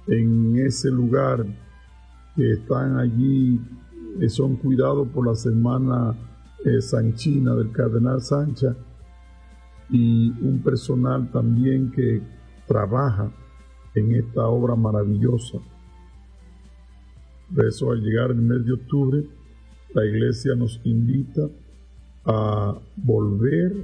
en ese lugar, que están allí, son cuidados por la Semana Sanchina del Cardenal Sancha, y un personal también que trabaja en esta obra maravillosa. Por eso, al llegar el mes de octubre, la Iglesia nos invita a volver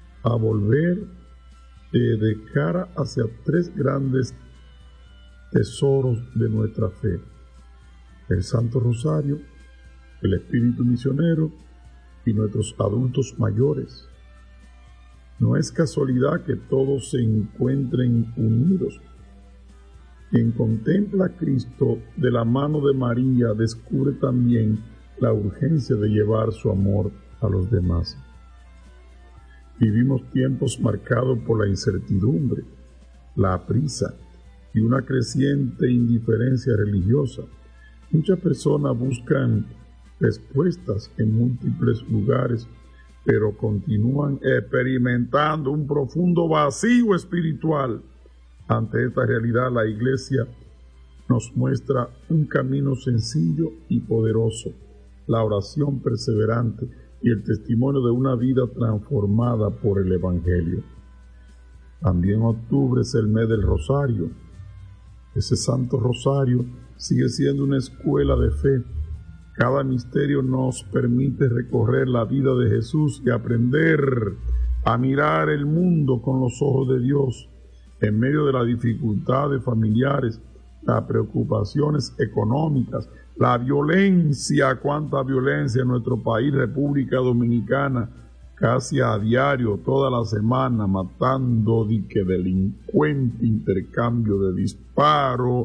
de cara hacia tres grandes tesoros de nuestra fe: el Santo Rosario, el Espíritu Misionero y nuestros adultos mayores. No es casualidad que todos se encuentren unidos. Quien contempla a Cristo de la mano de María descubre también la urgencia de llevar su amor a los demás. Vivimos tiempos marcados por la incertidumbre, la prisa y una creciente indiferencia religiosa. Muchas personas buscan respuestas en múltiples lugares, pero continúan experimentando un profundo vacío espiritual. Ante esta realidad, la Iglesia nos muestra un camino sencillo y poderoso: la oración perseverante y el testimonio de una vida transformada por el Evangelio. También octubre es el mes del Rosario. Ese Santo Rosario sigue siendo una escuela de fe. Cada misterio nos permite recorrer la vida de Jesús y aprender a mirar el mundo con los ojos de Dios. En medio de las dificultades familiares, las preocupaciones económicas, la violencia, cuánta violencia en nuestro país, República Dominicana, casi a diario, toda la semana, matando delincuentes, intercambio de disparos,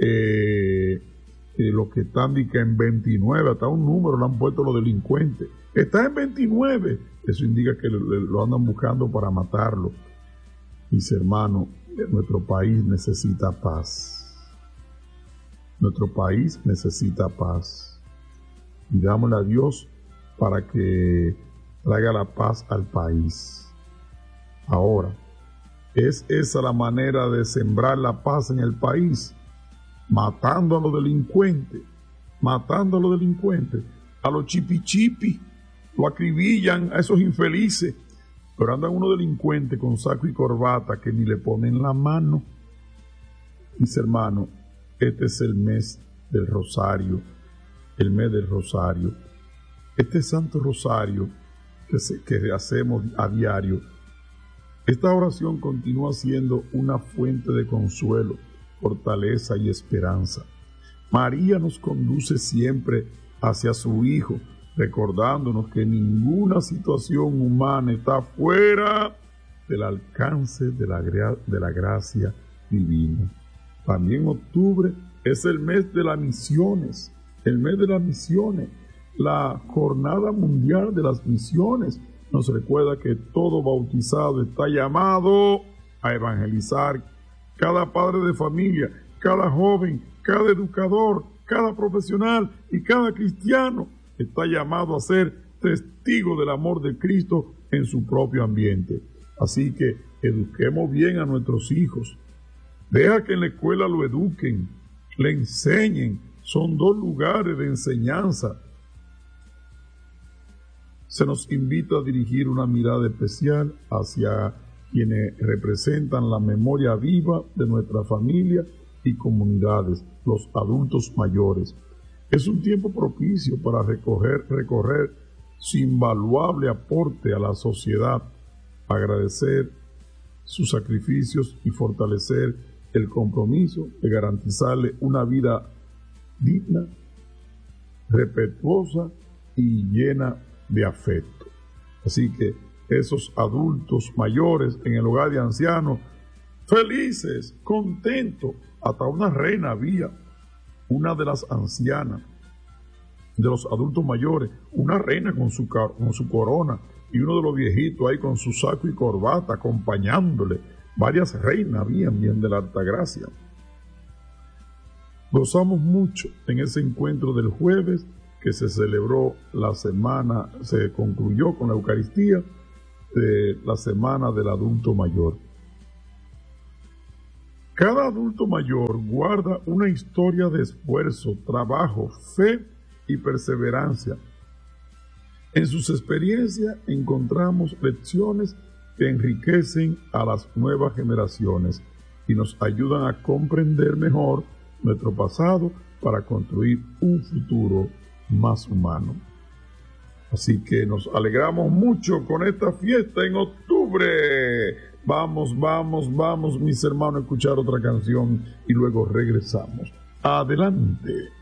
los que están en 29, hasta un número le han puesto los delincuentes. Está en 29, eso indica que lo andan buscando para matarlo. Mis hermanos, nuestro país necesita paz. Nuestro país necesita paz. Pidámosle a Dios para que traiga la paz al país. Ahora, ¿es esa la manera de sembrar la paz en el país? Matando a los delincuentes, a los chipichipi, lo acribillan a esos infelices, pero andan unos delincuentes con saco y corbata que ni le ponen la mano. Mis hermanos, este es el mes del Rosario, el mes del Rosario. Este Santo Rosario que hacemos a diario, esta oración continúa siendo una fuente de consuelo, fortaleza y esperanza. María nos conduce siempre hacia su Hijo, recordándonos que ninguna situación humana está fuera del alcance de la gracia divina. También octubre es el mes de las misiones, la Jornada Mundial de las Misiones. Nos recuerda que todo bautizado está llamado a evangelizar. Cada padre de familia, cada joven, cada educador, cada profesional y cada cristiano está llamado a ser testigo del amor de Cristo en su propio ambiente. Así que eduquemos bien a nuestros hijos. Deja que en la escuela lo eduquen, le enseñen. Son dos lugares de enseñanza. Se nos invita a dirigir una mirada especial hacia quienes representan la memoria viva de nuestra familia y comunidades, los adultos mayores. Es un tiempo propicio para recorrer su invaluable aporte a la sociedad, agradecer sus sacrificios y fortalecer el compromiso de garantizarle una vida digna, respetuosa y llena de afecto. Así que esos adultos mayores en el hogar de ancianos, felices, contentos, hasta una reina había, una de las ancianas, de los adultos mayores, una reina con su corona, y uno de los viejitos ahí con su saco y corbata acompañándole. Varias reinas habían bien de la Altagracia. Gozamos mucho en ese encuentro del jueves que se celebró la semana, se concluyó con la Eucaristía de la Semana del Adulto Mayor. Cada adulto mayor guarda una historia de esfuerzo, trabajo, fe y perseverancia. En sus experiencias encontramos lecciones que enriquecen a las nuevas generaciones y nos ayudan a comprender mejor nuestro pasado para construir un futuro más humano. Así que nos alegramos mucho con esta fiesta en octubre. Vamos, mis hermanos, a escuchar otra canción y luego regresamos. Adelante.